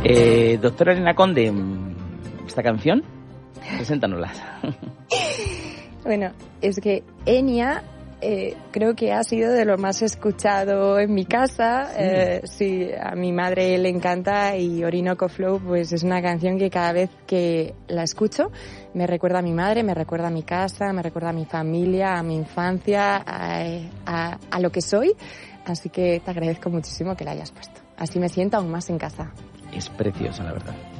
Doctora Elena Conde, esta canción, preséntanosla. Bueno, es que Enya creo que ha sido de lo más escuchado en mi casa. Sí, a mi madre le encanta, y Orinoco Flow pues es una canción que cada vez que la escucho me recuerda a mi madre, me recuerda a mi casa, me recuerda a mi familia, a mi infancia, a lo que soy. Así que te agradezco muchísimo que la hayas puesto. Así me siento aún más en casa. Es preciosa, la verdad.